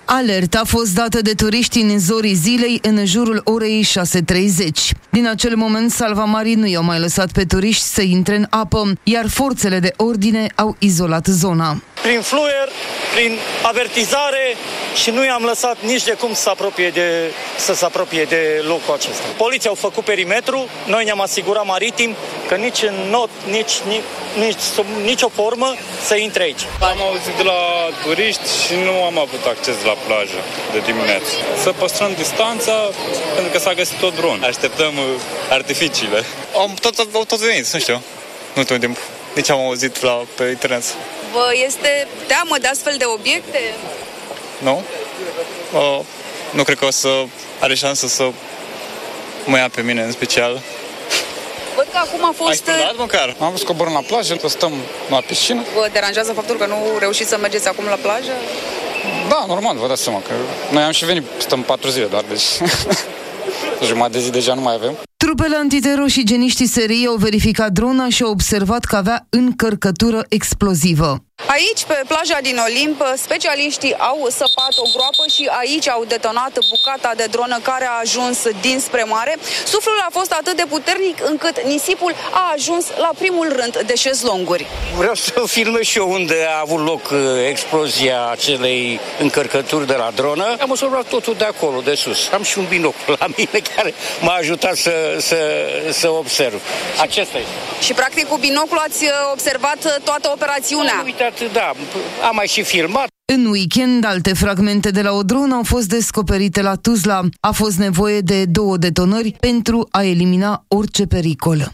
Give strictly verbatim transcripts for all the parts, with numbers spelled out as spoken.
Alerta a fost dată de turiști în zorii zilei în jurul orei șase treizeci. Din acel moment, salvamarii nu i-au mai lăsat pe turiști să intre în apă, iar forțele de ordine au izolat zona. Prin fluier, prin avertizare și nu i-am lăsat nici de cum să se apropie de, să se apropie de locul acesta. Poliția au făcut perimetru, noi ne-am asigurat maritim că nici în not, nici, nici, nici sub nicio formă să intre aici. Am auzit de la turiști și nu am avut acces la plajă de dimineață. Să păstrăm distanța pentru că s-a găsit tot dron. Așteptăm artificiile. Am tot, tot, tot venit, nu știu, nu tot timp. Nici am auzit la, pe internet. Vă este teamă de astfel de obiecte? Nu. Uh, nu cred că o să are șansă să mă ia pe mine în special. Văd că acum a fost... Ai spălat măcar? Am vrut să coborâm la plajă, să stăm la piscină. Vă deranjează faptul că nu reușiți să mergeți acum la plajă? Da, normal, vă dați seama că noi am și venit, stăm patru zile doar, deci jumătate de zi deja nu mai avem. Trupele antiteror și geniștii S R I au verificat drona și au observat că avea încărcătură explozivă. Aici, pe plaja din Olimp, specialiștii au săpat o groapă și aici au detonat bucata de dronă care a ajuns dinspre mare. Suflul a fost atât de puternic încât nisipul a ajuns la primul rând de șezlonguri. Vreau să filmez și eu unde a avut loc explozia acelei încărcături de la dronă. Am observat totul de acolo, de sus. Am și un binocul la mine care m-a ajutat să, să, să observ. Acesta este. Și practic cu binocul ați observat toată operațiunea. Uitat, da, am mai și filmat. În weekend, alte fragmente de la o dronă au fost descoperite la Tuzla. A fost nevoie de două detonări pentru a elimina orice pericol.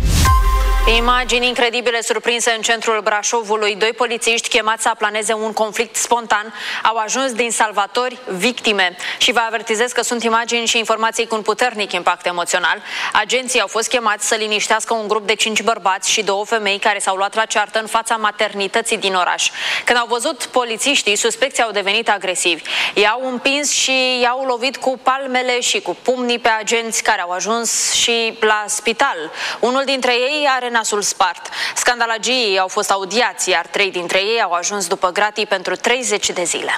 Imagini incredibile surprinse în centrul Brașovului. Doi polițiști chemați să aplaneze un conflict spontan au ajuns din salvatori victime. Și vă avertizez că sunt imagini și informații cu un puternic impact emoțional. Agenții au fost chemați să liniștească un grup de cinci bărbați și două femei care s-au luat la ceartă în fața maternității din oraș. Când au văzut polițiștii, suspecții au devenit agresivi. I-au împins și i-au lovit cu palmele și cu pumnii pe agenți care au ajuns și la spital. Unul dintre ei are nasul spart. Scandalagii au fost audiați, iar trei dintre ei au ajuns după gratii pentru treizeci de zile.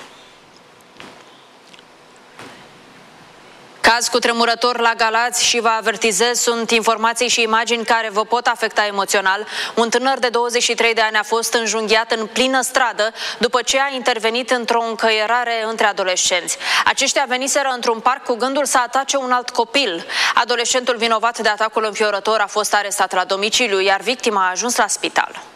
Caz cutremurător la Galați și vă avertizez, sunt informații și imagini care vă pot afecta emoțional. Un tânăr de douăzeci și trei de ani a fost înjunghiat în plină stradă după ce a intervenit într-o încăierare între adolescenți. Aceștia veniseră într-un parc cu gândul să atace un alt copil. Adolescentul vinovat de atacul înfiorător a fost arestat la domiciliu, iar victima a ajuns la spital.